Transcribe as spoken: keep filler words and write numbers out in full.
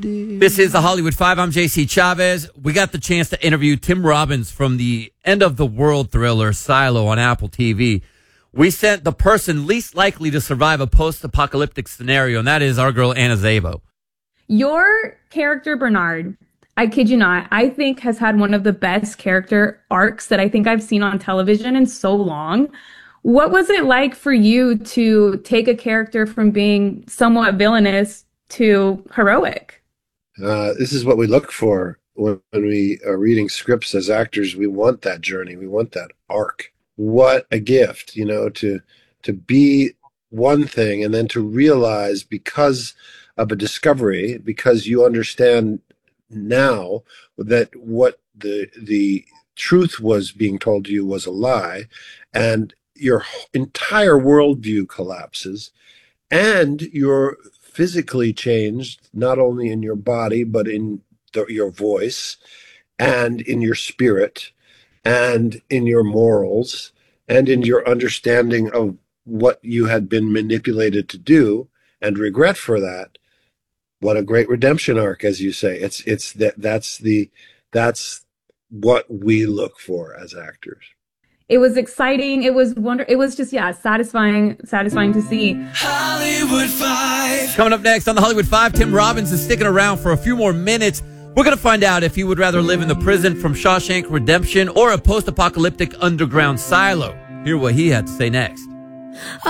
This is the Hollywood Five. I'm J C Chavez. We got the chance to interview Tim Robbins from the End of the World thriller Silo on Apple T V. We sent the person least likely to survive a post-apocalyptic scenario, and that is our girl Anna Szabo. Your character, Bernard, I kid you not, I think has had one of the best character arcs that I think I've seen on television in so long. What was it like for you to take a character from being somewhat villainous to heroic? Uh, this is what we look for when, when we are reading scripts as actors. We want that journey. We want that arc. What a gift, you know, to to be one thing and then to realize because of a discovery, because you understand now that what the the truth was being told to you was a lie, and your entire worldview collapses, and you're physically changed, not only in your body, but in the, your voice and in your spirit and in your morals and in your understanding of what you had been manipulated to do and regret for that. What a great redemption arc, as you say. It's, it's that, that's the, that's what we look for as actors. It was exciting. It was wonder. It was just, yeah, satisfying, satisfying to see. Hollywood Five. Coming up next on the Hollywood Five, Tim Robbins is sticking around for a few more minutes. We're going to find out if he would rather live in the prison from Shawshank Redemption or a post-apocalyptic underground silo. Hear what he had to say next.